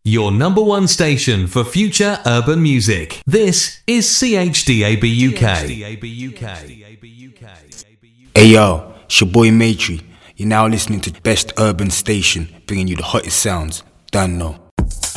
your number one station for future urban music. This is CHDAB UK. Hey yo, it's your boy Matry. You're now listening to Best Urban Station, bringing you the hottest sounds. Don't know.